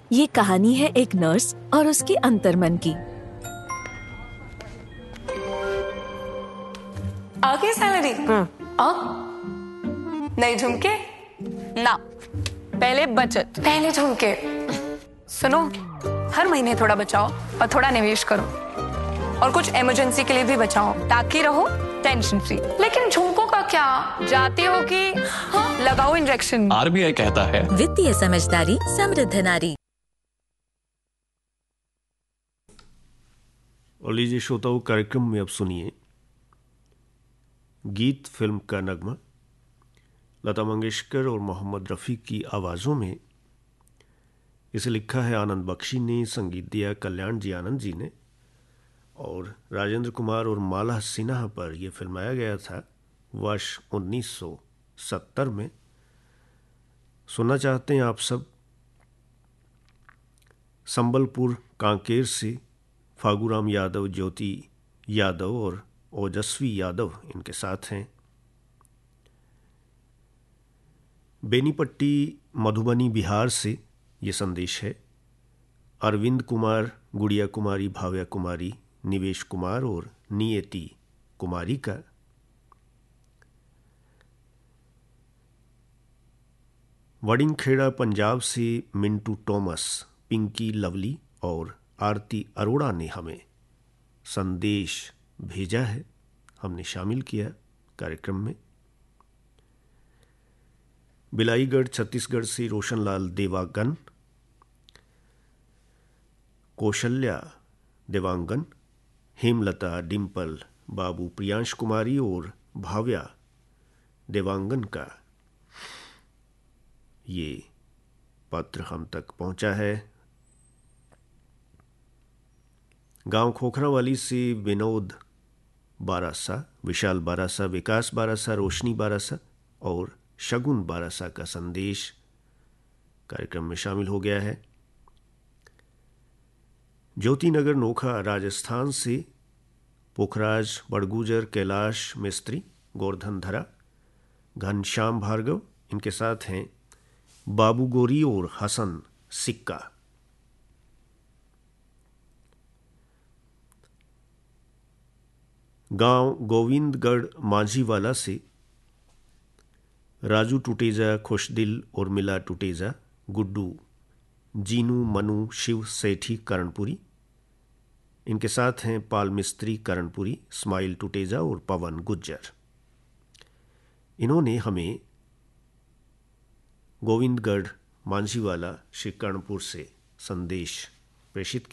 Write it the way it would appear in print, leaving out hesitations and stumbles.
ये कहानी है एक नर्स और उसके अंतर्मन की। आगे सैलरी नहीं झुमके ना, पहले बचत। पहले झुमके। सुनो, हर महीने थोड़ा बचाओ और थोड़ा निवेश करो और कुछ इमरजेंसी के लिए भी बचाओ ताकि रहो टेंशन फ्री। लेकिन झुमकों का क्या? जाती हो कि लगाओ इंजेक्शन। आरबीआई कहता है वित्तीय समझदारी समृद्ध नारी। और लीजिए श्रोताओं, कार्यक्रम में अब सुनिए गीत फिल्म का नगमा, लता मंगेशकर और मोहम्मद रफ़ी की आवाज़ों में। इसे लिखा है आनंद बख्शी ने, संगीत दिया कल्याण जी आनंद जी ने, और राजेंद्र कुमार और माला सिन्हा पर यह फिल्माया गया था वर्ष 1970 में। सुनना चाहते हैं आप सब संबलपुर कांकेर से फागूराम यादव, ज्योति यादव और ओजस्वी यादव इनके साथ हैं। बेनीपट्टी मधुबनी बिहार से ये संदेश है अरविंद कुमार, गुड़िया कुमारी, भाव्या कुमारी, निवेश कुमार और नियति कुमारी का। वडिंगखेड़ा पंजाब से मिंटू टॉमस, पिंकी लवली और आरती अरोड़ा ने हमें संदेश भेजा है, हमने शामिल किया कार्यक्रम में। बिलाईगढ़ छत्तीसगढ़ से रोशनलाल देवांगन, कौशल्या देवांगन, हेमलता, डिम्पल, बाबू, प्रियांश कुमारी और भाव्या देवांगन का ये पत्र हम तक पहुंचा है। गांव खोखरावाली से विनोद बारासा, विशाल बारासा, विकास बारासा, रोशनी बारासा और शगुन बारासा का संदेश कार्यक्रम में शामिल हो गया है। ज्योतिनगर नोखा राजस्थान से पोखराज बड़गुजर, कैलाश मिस्त्री, गोवर्धन धरा, घनश्याम भार्गव, इनके साथ हैं बाबू गोरी और हसन सिक्का। गांव गोविंदगढ़ माझीवाला से राजू टुटेजा, खुशदिल, उर्मिला टुटेजा, गुड्डू, जीनू, मनु, शिव सेठी कर्णपुरी, इनके साथ हैं पाल मिस्त्री कर्णपुरी, स्माइल टुटेजा और पवन गुज्जर। इन्होंने हमें गोविंदगढ़ मांझीवाला श्री कर्णपुर से संदेश प्रेषित किया।